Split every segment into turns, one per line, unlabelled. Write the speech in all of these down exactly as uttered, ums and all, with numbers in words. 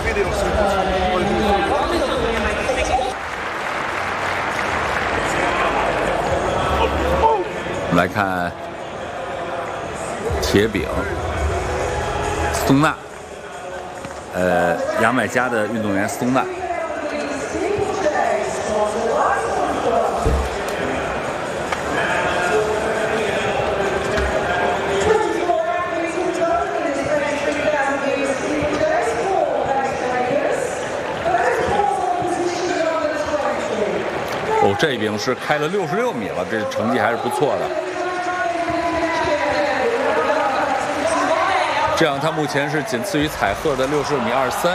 我们来看铁饼斯通纳，呃，牙买加的运动员斯通纳。 哦，这一饼是开了六十六米了，这成绩还是不错的。这样，他目前是仅次于采赫的六十六米二三。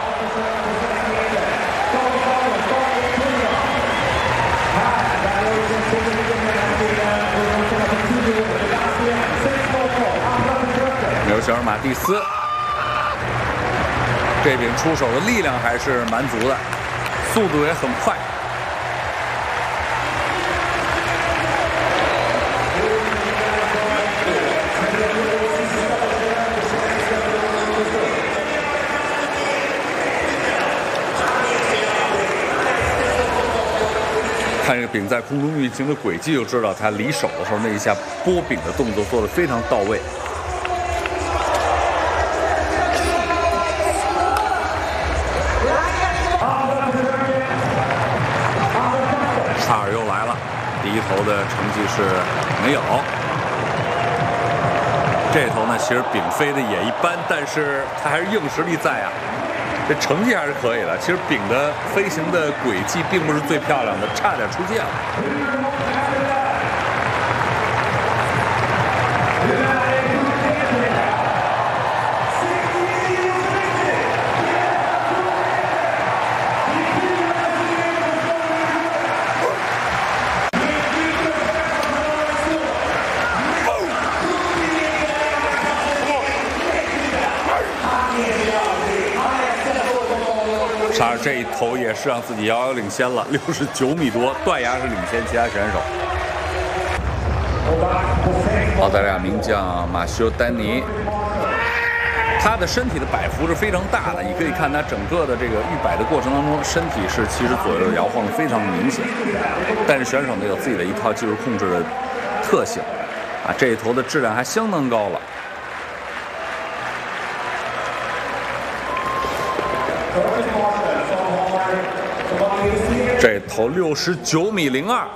有小尔马蒂斯，这饼出手的力量还是蛮足的，速度也很快。 看这个饼在空中运行的轨迹，就知道他离手的时候那一下拨饼的动作做得非常到位。查尔又来了，第一投的成绩是没有。这头呢，其实饼飞的也一般，但是他还是硬实力在啊。 这成绩还是可以的。其实饼的飞行的轨迹并不是最漂亮的，差点出界了。查尔这一投也是让自己遥遥领先了，六十九米多，断崖式领先其他选手。澳大利亚名将马修·丹尼，他的身体的摆幅是非常大的，你可以看他整个的这个预摆的过程当中，身体是其实左右摇晃的非常明显。但是选手呢有自己的一套技术控制的特性，啊，这一投的质量还相当高了。 这投六十九米零二，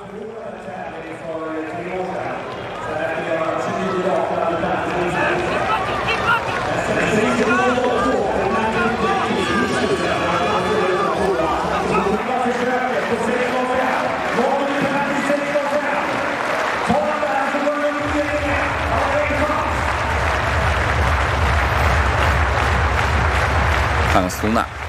看看苏纳。